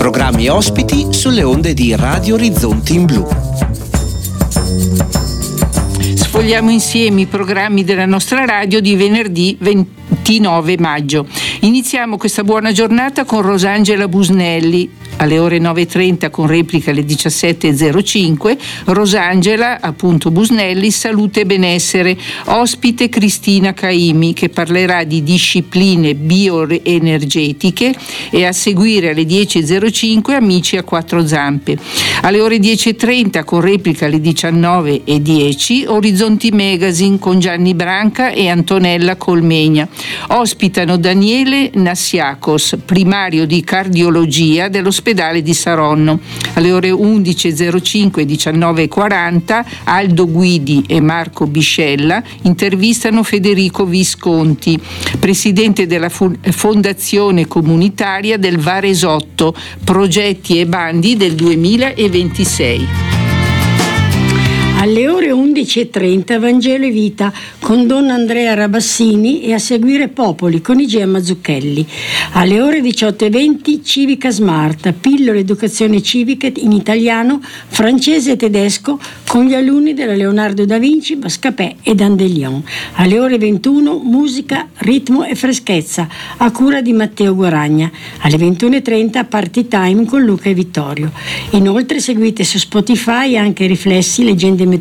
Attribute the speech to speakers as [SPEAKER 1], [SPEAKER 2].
[SPEAKER 1] Programmi ospiti sulle onde di Radio Orizzonti in Blu.
[SPEAKER 2] Sfogliamo insieme i programmi della nostra radio di venerdì 29 maggio. Iniziamo questa buona giornata con Rosangela Busnelli alle ore 9.30 con replica alle 17.05. Rosangela, appunto Busnelli, salute e benessere. Ospite Cristina Caimi che parlerà di discipline bioenergetiche, e a seguire alle 10.05 Amici a quattro zampe. Alle ore 10.30 con replica alle 19.10 Orizzonti Magazine con Gianni Branca e Antonella Colmegna. Ospitano Daniele Nassiakos, primario di cardiologia dell'ospedale di Saronno. Alle ore 11.05 e 19.40 Aldo Guidi e Marco Biscella intervistano Federico Visconti, presidente della Fondazione Comunitaria del Varesotto, progetti e bandi del 2026.
[SPEAKER 3] Alle ore 11.30 Vangelo e Vita con Don Andrea Rabassini e a seguire Popoli con Igea Mazzucchelli. Alle ore 18.20 Civica Smart, pillole educazione civica in italiano, francese e tedesco con gli alunni della Leonardo da Vinci, Bascapè e Dandelion. Alle ore 21 musica, ritmo e freschezza a cura di Matteo Guaragna. Alle 21.30 Party Time con Luca e Vittorio. Inoltre seguite su Spotify anche Riflessi, leggende